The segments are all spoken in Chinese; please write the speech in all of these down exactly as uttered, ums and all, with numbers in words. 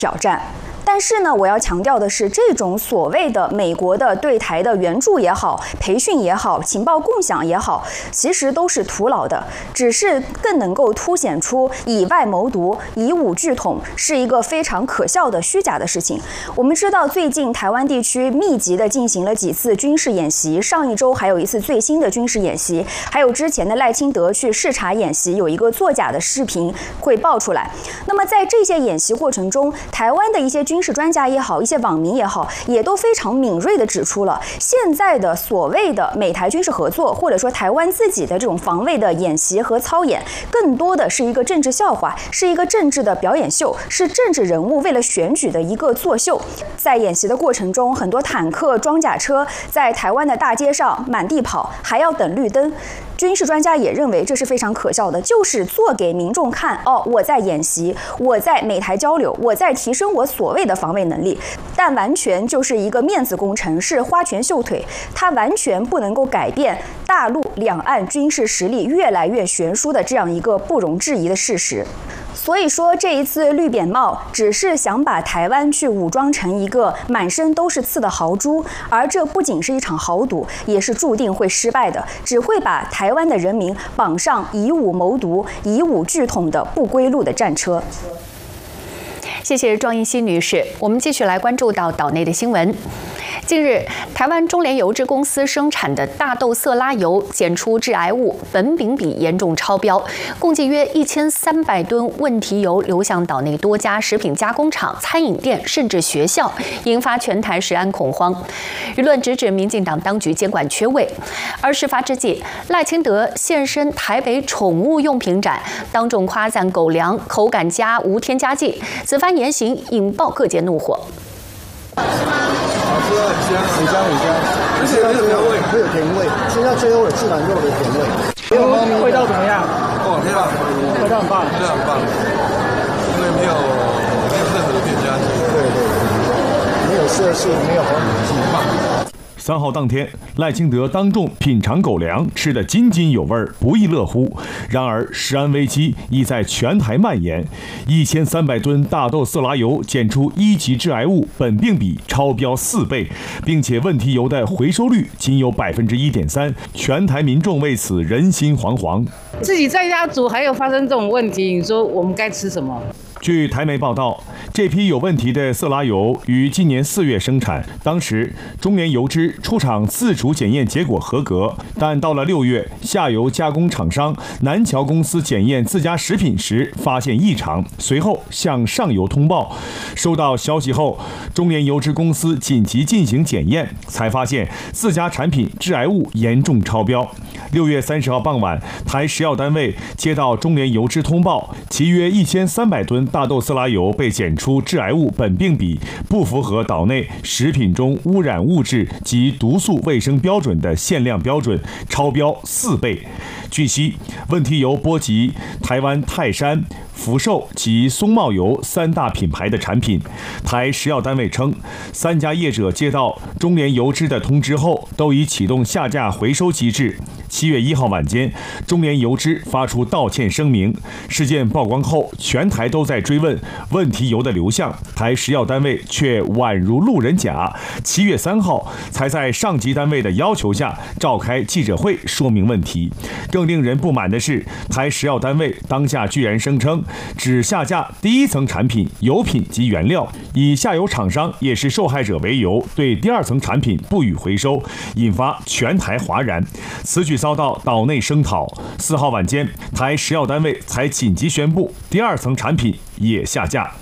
挑战。但是呢，我要强调的是，这种所谓的美国的对台的援助也好、培训也好、情报共享也好，其实都是徒劳的，只是更能够凸显出以外谋独、以武拒统是一个非常可笑的虚假的事情。我们知道，最近台湾地区密集的进行了几次军事演习，上一周还有一次最新的军事演习，还有之前的赖清德去视察演习，有一个作假的视频会爆出来。那么在这些演习过程中，台湾的一些军事专家也好，一些网民也好，也都非常敏锐地指出了，现在的所谓的美台军事合作，或者说台湾自己的这种防卫的演习和操演，更多的是一个政治笑话，是一个政治的表演秀，是政治人物为了选举的一个作秀。在演习的过程中，很多坦克、装甲车在台湾的大街上满地跑，还要等绿灯。军事专家也认为这是非常可笑的，就是做给民众看哦，我在演习，我在美台交流，我在提升我所谓的防卫能力，但完全就是一个面子工程，是花拳绣腿，它完全不能够改变大陆两岸军事实力越来越悬殊的这样一个不容置疑的事实。所以说，这一次绿扁帽只是想把台湾去武装成一个满身都是刺的豪猪，而这不仅是一场豪赌，也是注定会失败的，只会把台湾的人民绑上以武谋独、以武拒统的不归路的战车。 谢谢庄宜熙女士。我们继续来关注到岛内的新闻。近日，台湾中联油脂公司生产的大豆色拉油检出致癌物苯丙比严重超标，共计约一千三百吨问题油流向岛内多家食品加工厂、餐饮店，甚至学校，引发全台食安恐慌。舆论直指民进党当局监管缺位。而事发之际，赖清德现身台北宠物用品展，当众夸赞狗粮口感佳、无添加剂，此番言行引爆各界怒火。 好吃，很香，很香很香，而且很有甜味，会有甜味，吃到最后的自然肉的甜味。味道怎么样？哦，很棒，味道很棒，味道很棒，因为没有没有任何的添加剂，对对，没有色素，没有防腐剂，棒。 三号当天，赖清德当众品尝狗粮，吃得津津有味，不亦乐乎。然而，食安危机已在全台蔓延，一千三百吨大豆色拉油检出一级致癌物苯丙比超标四倍，并且问题油的回收率仅有百分之一点三，全台民众为此人心惶惶。 自己在家煮还有发生这种问题，你说我们该吃什么？ 据台媒报道，这批有问题的色拉油于今年四月生产，当时中联油脂出厂自主检验结果合格，但到了六月，下游加工厂商南侨公司检验自家食品时发现异常，随后向上游通报。收到消息后，中联油脂公司紧急进行检验，才发现自家产品致癌物严重超标。六月三十号傍晚，台食药单位接到中联油脂通报，其约一千三百吨大豆色拉油被检出致癌物苯丙比不符合岛内食品中污染物质及毒素卫生标准的限量标准，超标四倍。据悉，问题油波及台湾泰山、福寿及松茂油三大品牌的产品。台食药单位称，三家业者接到中联油脂的通知后，都已启动下架回收机制。七月一号晚间，中联油脂发出道歉声明。事件曝光后，全台都在追问问题油的流向，台食药单位却宛如路人甲。七月三号才在上级单位的要求下召开记者会说明问题。更令人不满的是，台食药单位当下居然声称只下架第一层产品油品及原料，以下游厂商也是受害者为由，对第二层产品不予回收，引发全台哗然。此举遭到岛内声讨。四号晚间，台食药单位才紧急宣布第二层产品也下架。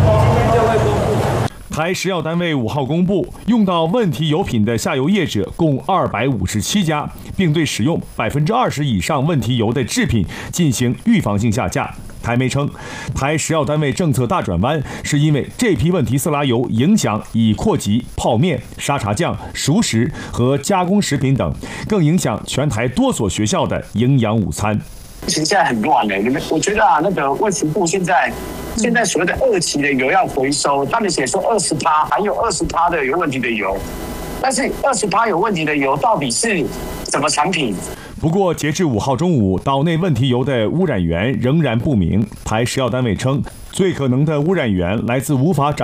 台食药单位五号公布，用到问题油品的下游业者共二百五十七家，并对使用百分之二十以上问题油的制品进行预防性下架。台媒称，台食药单位政策大转弯，是因为这批问题色拉油影响已扩及泡面、沙茶酱、熟食和加工食品等，更影响全台多所学校的营养午餐。 其实现在很乱嘞，你们我觉得啊，那个卫福部现在现在所谓的二期的油要回收，他们写说二十趴，还有二十趴的有问题的油，但是二十趴有问题的油到底是什么产品？ 不过，截至五号中午，岛内问题油的污染源仍然不明。台食药单位称，最可能的污染源来自无法掌